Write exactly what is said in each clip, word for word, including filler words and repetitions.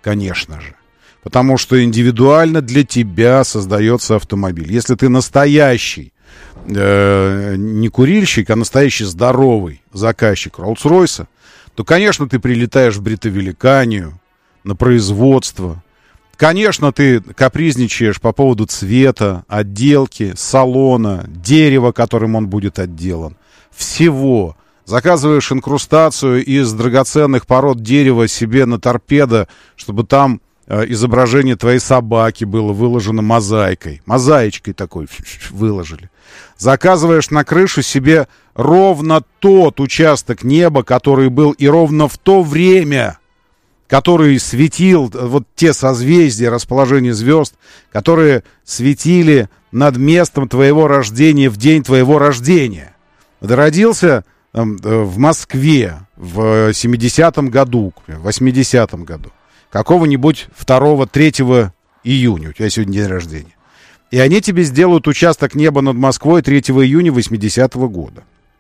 конечно же. Потому что индивидуально для тебя создается автомобиль. Если ты настоящий, э, не курильщик, а настоящий здоровый заказчик Роллс-Ройса, то, конечно, ты прилетаешь в Бритовеликанию на производство. Конечно, ты капризничаешь по поводу цвета, отделки, салона, дерева, которым он будет отделан. Всего. Заказываешь инкрустацию из драгоценных пород дерева себе на торпедо, чтобы там э, изображение твоей собаки было выложено мозаикой. Мозаичкой такой выложили. Заказываешь на крышу себе ровно тот участок неба, который был и ровно в то время, который светил, вот те созвездия, расположение звезд, которые светили над местом твоего рождения в день твоего рождения. Ты родился э, в Москве в семидесятом году, в восьмидесятом году, какого-нибудь второго-третьего июня, у тебя сегодня день рождения. И они тебе сделают участок неба над Москвой третьего июня восьмидесятого года.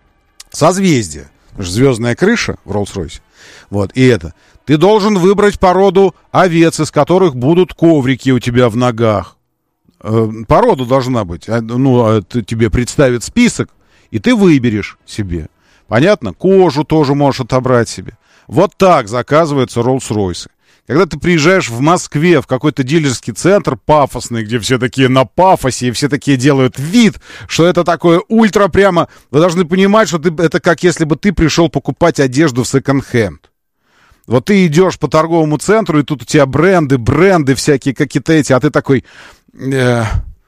Созвездие. Звездная крыша в Роллс-Ройсе. Вот, и это. Ты должен выбрать породу овец, из которых будут коврики у тебя в ногах. Э, порода должна быть. Ну, тебе представят список, и ты выберешь себе. Понятно? Кожу тоже можешь отобрать себе. Вот так заказываются Роллс-Ройсы. Когда ты приезжаешь в Москве в какой-то дилерский центр пафосный, где все такие на пафосе, и все такие делают вид, что это такое ультра прямо... Вы должны понимать, что ты, это как если бы ты пришел покупать одежду в секонд-хенд. Вот ты идешь по торговому центру, и тут у тебя бренды, бренды всякие какие-то эти, а ты такой э,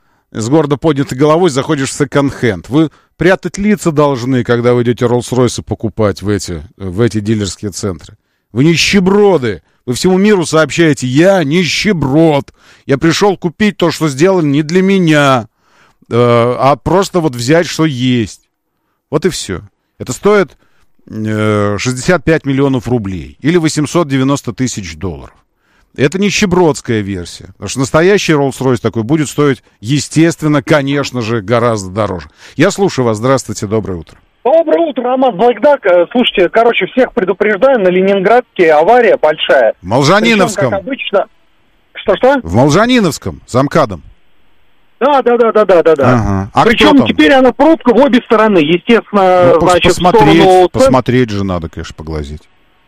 с гордо поднятой головой заходишь в секонд-хенд. Вы прятать лица должны, когда вы идете Роллс-Ройсы покупать в эти, в эти дилерские центры. Вы нищеброды. Вы всему миру сообщаете: я нищеброд. Я пришел купить то, что сделали не для меня, э, а просто вот взять, что есть. Вот и все. Это стоит э, шестьдесят пять миллионов рублей или восемьсот девяносто тысяч долларов. Это нищебродская версия. Потому что настоящий Роллс-Ройс такой будет стоить, естественно, конечно же, гораздо дороже. Я слушаю вас. Здравствуйте, доброе утро. Доброе утро, Роман Блэкдак. Слушайте, короче, всех предупреждаю, на Ленинградке авария большая. В Молжаниновском. Причем, как обычно... Что-что? В Молжаниновском, за МКАДом. Да, да, да, да, да, да, да. Ага. А причем теперь она пробка в обе стороны. Естественно, ну, значит, посмотреть, в сторону... посмотреть же надо, конечно, поглазеть.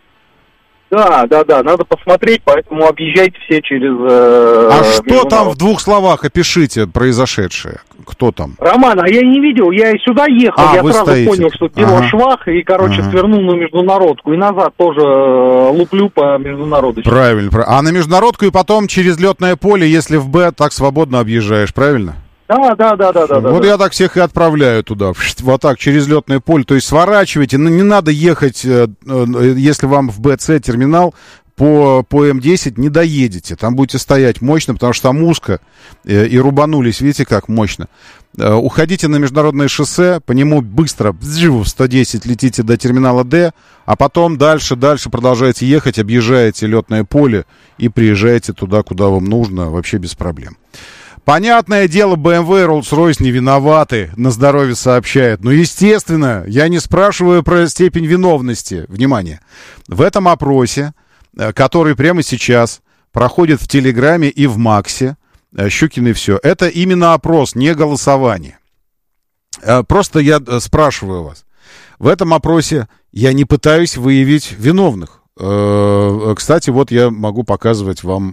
Да, да, да, надо посмотреть, поэтому объезжайте все через... Э, а что там в двух словах опишите произошедшее? Кто там? Роман, а я не видел, я и сюда ехал, а, я сразу стоите. понял, что дело ага. швах, и, короче, ага. свернул на международку, и назад тоже э, луплю по международочке. Правильно, правильно. А на международку и потом через летное поле, если в Б, так свободно объезжаешь, правильно? Да, да, да, да, да. Вот да, я да. так всех и отправляю туда, вот так, через летное поле. То есть сворачивайте, ну, не надо ехать, если вам в БЦ терминал, по, по М десять не доедете. Там будете стоять мощно, потому что там узко, и рубанулись, видите, как мощно. Уходите на международное шоссе, по нему быстро, в сто десять летите до терминала Д, а потом дальше, дальше продолжаете ехать, объезжаете летное поле и приезжаете туда, куда вам нужно, вообще без проблем. Понятное дело, бэ эм вэ и Rolls-Royce не виноваты, на здоровье сообщает. Ну, естественно, я не спрашиваю про степень виновности. Внимание. В этом опросе, который прямо сейчас проходит в Телеграме и в Максе, Щукин и все, это именно опрос, не голосование. Просто я спрашиваю вас. В этом опросе я не пытаюсь выявить виновных. Кстати, вот я могу показывать вам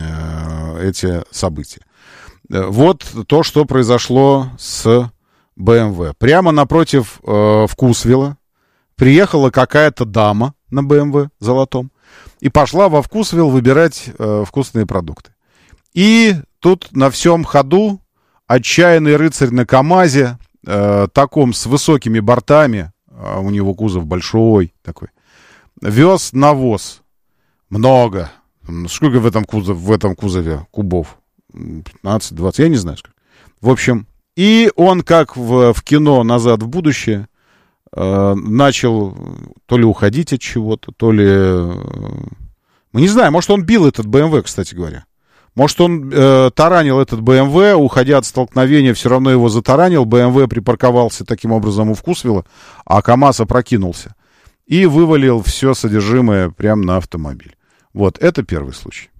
эти события. Вот то, что произошло с бэ эм вэ. Прямо напротив э, Вкусвилла приехала какая-то дама на бэ эм вэ золотом и пошла во Вкусвилл выбирать э, вкусные продукты. И тут на всем ходу отчаянный рыцарь на КамАЗе, э, таком с высокими бортами, э, у него кузов большой такой, вез навоз. Много. Сколько в этом кузове, в этом кузове кубов? пятнадцать-двадцать, я не знаю сколько. В общем, и он, как в, в кино «Назад в будущее», э, начал то ли уходить от чего-то, то ли... Э, мы не знаем, может, он бил этот бэ эм вэ, кстати говоря. Может, он э, таранил этот бэ эм вэ, уходя от столкновения, все равно его затаранил. бэ эм вэ припарковался таким образом у Вкусвилла, а КамАЗ опрокинулся. И вывалил все содержимое прямо на автомобиль. Вот, это первый случай.